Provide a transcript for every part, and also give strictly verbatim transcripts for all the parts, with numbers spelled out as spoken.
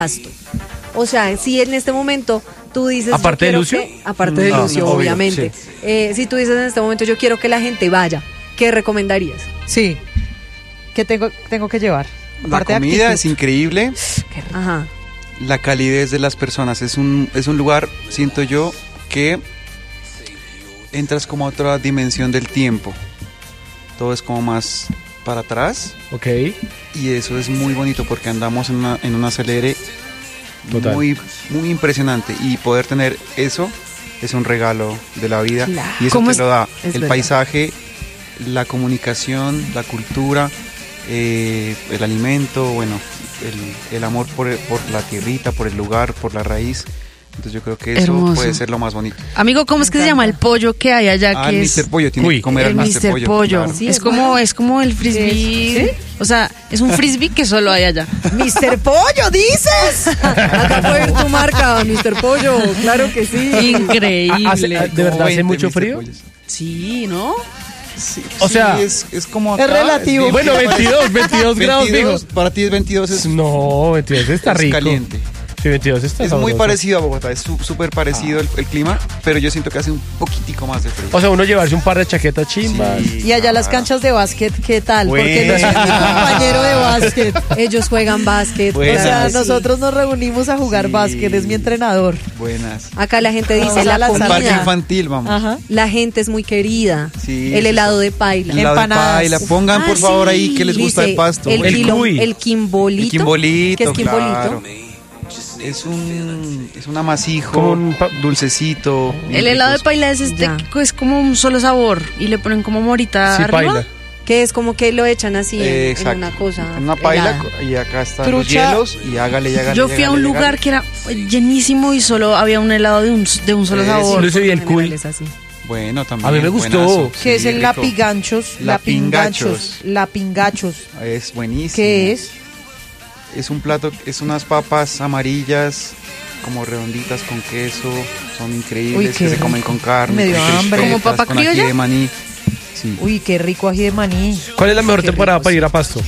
Pasto. O sea, si en este momento tú dices... ¿Aparte de Lucio? Que, aparte de no, Lucio, no, obviamente. obvio, sí. eh, si tú dices en este momento, yo quiero que la gente vaya, ¿qué recomendarías? Sí. ¿Qué tengo, tengo que llevar? La Aparte de comida actitud. es increíble. Ajá. La calidez de las personas. Es un, es un lugar, siento yo, que entras como a otra dimensión del tiempo. Todo es como más para atrás. Ok. Y eso es muy bonito porque andamos en, una, en un acelere Total. muy muy impresionante. Y poder tener eso es un regalo de la vida. Claro. Y eso ¿Cómo te es? lo da Es el verdad. paisaje, la comunicación, la cultura, eh, el alimento, bueno, el, el amor por, por la tierrita, por el lugar, por la raíz. Entonces yo creo que eso Hermoso. puede ser lo más bonito. Amigo, ¿cómo es que se llama el pollo que hay allá? Ah, que el es mister Pollo, tiene Uy. que comer el al mister mister Pollo. claro. Sí, es es como bueno. es como el frisbee. ¿Sí? O sea, es un frisbee que solo hay allá. mister Pollo, dices. Acá puede ir tu marca, mister Pollo, claro que sí. Increíble. Hace- ¿De Como verdad hace veinte mucho mister frío? Pollos. Sí, ¿no? Sí, O sí, sea, es, es como es acá, relativo. bien- Bueno, veintidós, veintidós grados, mijo. veintidós, para ti es veintidós, es, No, veintidós está es rico. caliente. Sí, veintidós está Es muy sabroso. parecido a Bogotá, es su- súper parecido el, el clima, pero yo siento que hace un poquitico más de frío. O sea, uno llevarse un par de chaquetas chimbas. Sí, Y allá las claro. canchas de básquet, ¿qué tal? Porque Bueno. yo soy mi compañero de básquet. Ellos juegan básquet. Buenas. O sea, Sí. nosotros nos reunimos a jugar Sí. básquet, es mi entrenador. Buenas. Acá la gente dice Vamos a la la Un sala. parque comida. infantil, vamos. Ajá. La gente es muy querida. Sí, el eso helado está. de paila. El helado de Empanadas. paila. Pongan Ah, por favor sí. ahí que les gusta Dice, el pasto. El, El quilo- cuy. el quimbolito. El quimbolito, ¿Qué es quimbolito? claro. Es un es un amasijo, Como un pa- dulcecito. bien El helado de rico. paila es este, Ya. que es como un solo sabor y le ponen como morita Sí, arriba. paila. Que es como que lo echan así en- Eh, en, exacto. una cosa. En una paila helada. y acá están los Trucha. hielos y hágale y hágale. Yo fui a hágale, un hágale. lugar que era llenísimo y solo había un helado de un, de un solo Eso. sabor. Lucio y el En general cuy. es así. Bueno, también. A mí me gustó. buenazo. Que es Sí, el rico. lapinganchos. Lapingachos. Lapingachos. Lapingachos. Es buenísimo. ¿Qué es? Es un plato, es unas papas amarillas, como redonditas con queso, son increíbles, Uy, qué que se comen rico. con carne, Me dio con hambre. crispetas, ¿Como papa con ají criolla? de maní. Sí. Uy, qué rico ají de maní. ¿Cuál es la mejor Qué temporada rico, para sí. ir a Pasto?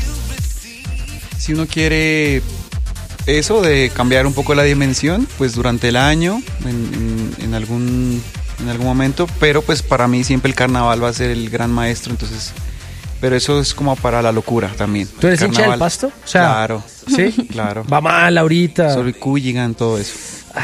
Si uno quiere eso de cambiar un poco la dimensión, pues durante el año, en, en- en algún en algún momento, pero pues para mí siempre el carnaval va a ser el gran maestro, entonces, pero eso es como para la locura también. ¿Tú eres El hincha del carnaval- Pasto? O sea, claro, ¿sí? claro. Va mal ahorita. Soy Cuyigan, todo eso.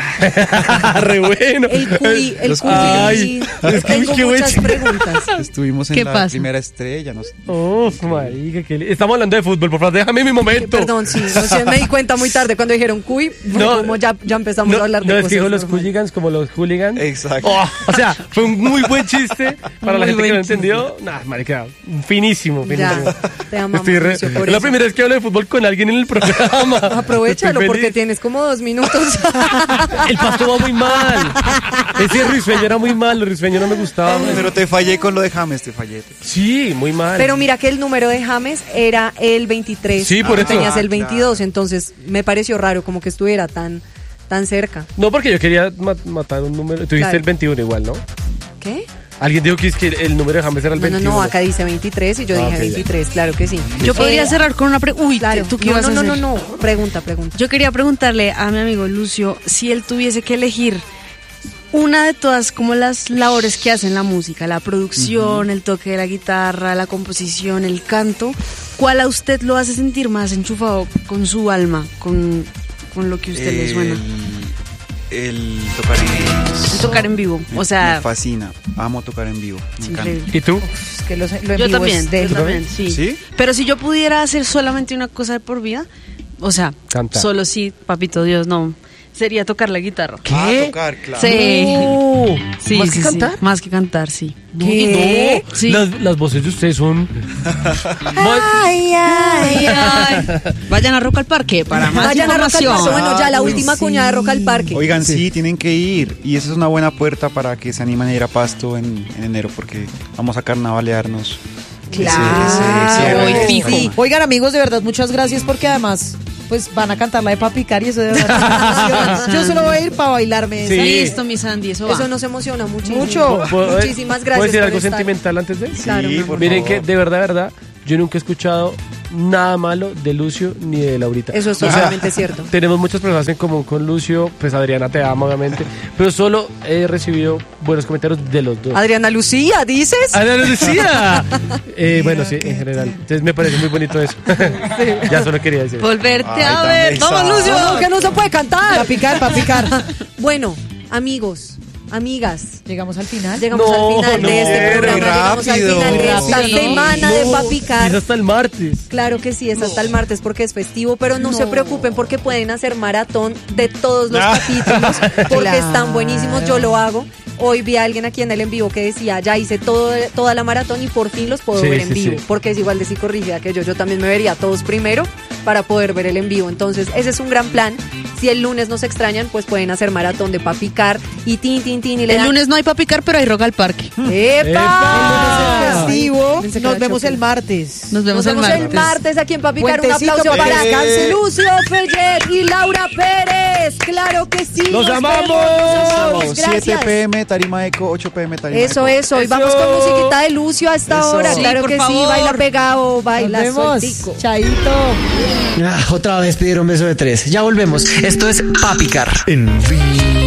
Re bueno. El cuy, el Los cuy. Ay, es que- Tengo qué buen muchas chi- preguntas. Estuvimos en ¿Qué la pasa? primera estrella, no sé. Uf, marica, qué li- Estamos hablando de fútbol, por favor, déjame mi momento. Perdón, sí, no sé, me di cuenta muy tarde cuando dijeron cuy, fue No, como ya, ya empezamos No, a hablar de no es cosas que dijo los normales. hooligans como los hooligans. Exacto. Oh, o sea, fue un muy buen chiste para la Muy gente que buen no entendió. Nah, marica, finísimo, finísimo. Ya, te amamos, Estoy re- Lucio, por es la eso. primera vez que hablo de fútbol con alguien en el programa. Aprovechalo Estoy porque feliz. tienes como dos minutos. El Pasto va muy mal. Ese risueño era muy mal, el risueño no me gustaba. man. Pero te fallé con lo de James, te fallé. Sí, muy mal. Pero mira que el número de James era el veintitrés. Sí, por tú eso. tenías Ah, el veintidós, entonces me pareció raro como que estuviera tan, tan cerca. No, porque yo quería ma- matar un número. Tuviste Claro. el veintiuno igual, ¿no? ¿Qué? Alguien dijo que, es que el número de James era el No, no, veintiuno. no, acá dice veintitrés y yo Ah, dije ok, ya. veintitrés, claro que sí. Yo podría Eh, cerrar con una pregunta. Uy, Claro, ¿tú qué no, ibas no, a no, no, hacer? no, pregunta, pregunta. Yo quería preguntarle a mi amigo Lucio si él tuviese que elegir una de todas como las labores que hace en la música, la producción, el toque de la guitarra, la composición, el canto, ¿cuál a usted lo hace sentir más enchufado con su alma, con, con lo que a usted le suena? El tocar en vivo. El tocar en vivo, o sea, Me fascina, amo tocar en vivo, me es encanta. increíble. ¿Y tú? Es que lo, lo en Yo vivo también, es de yo también, sí. ¿Sí? Pero si yo pudiera hacer solamente una cosa de por vida, o sea, Cantar. solo sí, papito Dios, no, sería tocar la guitarra. Ah, tocar, claro. Sí. No. Sí, ¿Más sí, que sí. cantar? Más que cantar, sí. ¿Qué? No. Sí. Las, las voces de ustedes son... Ay, ay, ay. Vayan a Rock al Parque para más Vayan a Rock al información. Parque. Bueno, ya la Uy, última sí. cuña de Rock al Parque. Oigan, sí. tienen que ir. Y esa es una buena puerta para que se animen a ir a Pasto en, en enero, porque vamos a carnavalearnos. Claro. Ese- ese cierre Voy de fijo. Roma. Oigan, amigos, de verdad, muchas gracias porque además pues van a cantar la de Papi Cari, eso de verdad me emociona. Yo solo voy a ir para bailarme esa. Sí. Listo, mi Sandy, eso va. Eso nos emociona muchísimo. Mucho. ¿Puedo- Muchísimas gracias. ¿Puedo decir por algo estar. sentimental antes de? Claro, Sí, mi amor. por Miren favor. que de verdad, de verdad, yo nunca he escuchado nada malo de Lucio ni de Laurita. Eso es O sea, totalmente cierto. Tenemos muchas personas en común con Lucio, pues Adriana te ama obviamente, pero solo he recibido buenos comentarios de los dos. Adriana Lucía, ¿dices? ¡Adriana Lucía! eh, bueno, sí, en general. Entonces me parece muy bonito eso. Ya solo quería decir. Volverte Ay, a tan ver. besa. Vamos, Lucio. No, no, que no se puede cantar. Para picar, para picar. Bueno, amigos, amigas, Llegamos al final. llegamos No, al final no, de este muy programa, llegamos al rápido. final de esta Rápido, ¿no? semana de No, Papicar. Es hasta el martes. Claro que sí, es hasta el martes porque es festivo, pero no, se preocupen porque pueden hacer maratón de todos los capítulos porque Claro. están buenísimos, yo lo hago. Hoy vi a alguien aquí en el en vivo que decía, ya hice todo, toda la maratón y por fin los puedo Sí, ver en sí, vivo, sí. porque es igual de psicorrígida que yo, yo también me vería todos primero para poder ver el en vivo. Entonces, ese es un gran plan. Si el lunes nos extrañan, pues pueden hacer maratón de Papicar y tin, tin, tin y le El dan- lunes no hay para picar, pero hay rock al parque. ¡Epa! ¡Epa! Festivo. Pensé que Nos era vemos choque. el martes. Nos vemos, Nos vemos el el martes. martes aquí en Papicar. Un Puentecito aplauso para para que descansen. Lucio Fellet y Laura Pérez. Claro que sí. ¡Los nos amamos! vemos. siete Gracias. p m Tarima Eco, ocho p m Tarima Eso, Eco. eso. Y Eso. vamos con musiquita de Lucio a esta Eso. hora. Sí, Claro por que sí. favor. Baila pegado, Nos baila vemos. sueltico. Chaito. Ah, otra vez pidieron beso de tres. Ya volvemos. Esto es Papicar. En vivo.